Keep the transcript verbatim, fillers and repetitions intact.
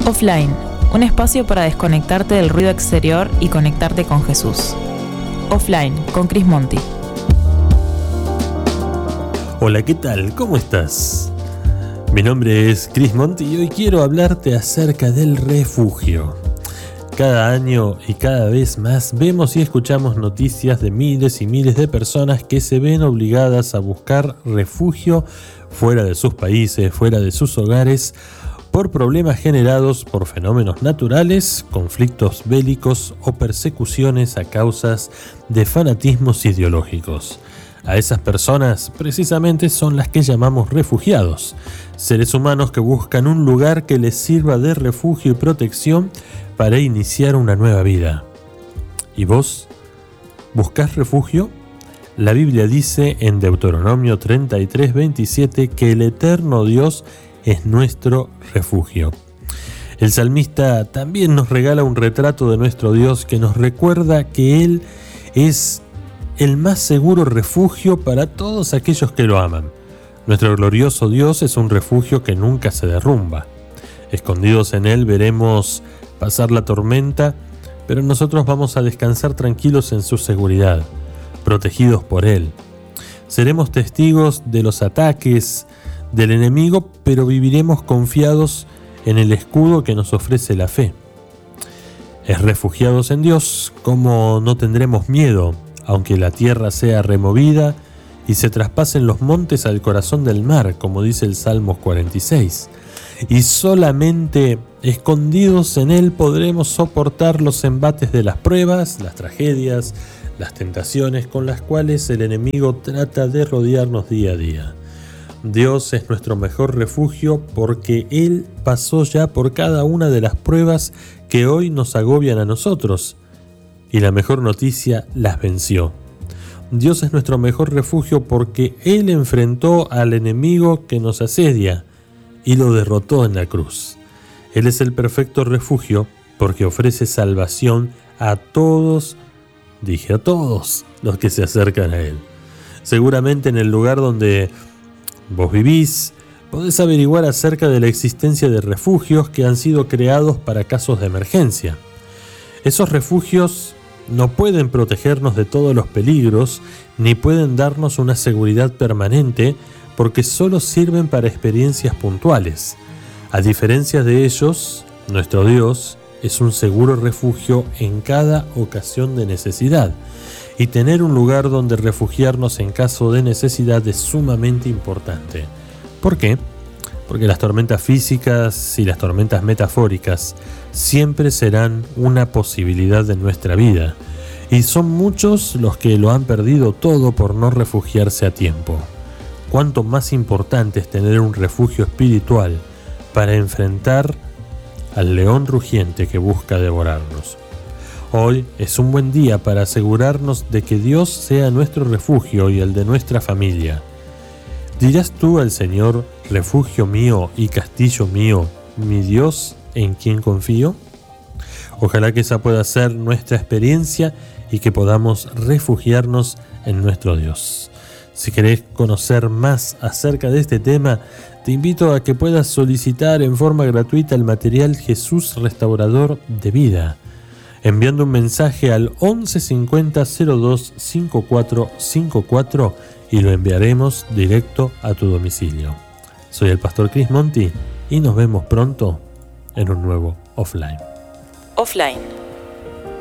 Offline, un espacio para desconectarte del ruido exterior y conectarte con Jesús. Offline, con Chris Monti. Hola, ¿qué tal? ¿Cómo estás? Mi nombre es Chris Monti y hoy quiero hablarte acerca del refugio. Cada año y cada vez más vemos y escuchamos noticias de miles y miles de personas que se ven obligadas a buscar refugio fuera de sus países, fuera de sus hogares, por problemas generados por fenómenos naturales, conflictos bélicos o persecuciones a causas de fanatismos ideológicos. A esas personas precisamente son las que llamamos refugiados, seres humanos que buscan un lugar que les sirva de refugio y protección para iniciar una nueva vida. ¿Y vos? ¿Buscás refugio? La Biblia dice en Deuteronomio treinta y tres, veintisiete que el eterno Dios es nuestro refugio. El salmista también nos regala un retrato de nuestro Dios que nos recuerda que Él es el más seguro refugio para todos aquellos que lo aman. Nuestro glorioso Dios es un refugio que nunca se derrumba. Escondidos en Él veremos pasar la tormenta, pero nosotros vamos a descansar tranquilos en su seguridad, protegidos por Él. Seremos testigos de los ataques del enemigo, pero viviremos confiados en el escudo que nos ofrece la fe. Es refugiados en Dios, como no tendremos miedo, aunque la tierra sea removida y se traspasen los montes al corazón del mar, como dice el Salmo cuarenta y seis. Y solamente escondidos en Él podremos soportar los embates de las pruebas, las tragedias, las tentaciones con las cuales el enemigo trata de rodearnos día a día. Dios es nuestro mejor refugio porque Él pasó ya por cada una de las pruebas que hoy nos agobian a nosotros. Y la mejor noticia, las venció. Dios es nuestro mejor refugio porque Él enfrentó al enemigo que nos asedia y lo derrotó en la cruz. Él es el perfecto refugio porque ofrece salvación a todos, dije a todos, los que se acercan a Él. Seguramente en el lugar donde vos vivís, podés averiguar acerca de la existencia de refugios que han sido creados para casos de emergencia. Esos refugios no pueden protegernos de todos los peligros, ni pueden darnos una seguridad permanente, porque solo sirven para experiencias puntuales. A diferencia de ellos, nuestro Dios es un seguro refugio en cada ocasión de necesidad. Y tener un lugar donde refugiarnos en caso de necesidad es sumamente importante. ¿Por qué? Porque las tormentas físicas y las tormentas metafóricas siempre serán una posibilidad de nuestra vida. Y son muchos los que lo han perdido todo por no refugiarse a tiempo. Cuánto más importante es tener un refugio espiritual para enfrentar al león rugiente que busca devorarnos. Hoy es un buen día para asegurarnos de que Dios sea nuestro refugio y el de nuestra familia. ¿Dirás tú al Señor, refugio mío y castillo mío, mi Dios en quien confío? Ojalá que esa pueda ser nuestra experiencia y que podamos refugiarnos en nuestro Dios. Si querés conocer más acerca de este tema, te invito a que puedas solicitar en forma gratuita el material Jesús Restaurador de Vida, enviando un mensaje al once cincuenta cero dos cincuenta y cuatro cincuenta y cuatro y lo enviaremos directo a tu domicilio. Soy el pastor Chris Monti y nos vemos pronto en un nuevo Offline. Offline,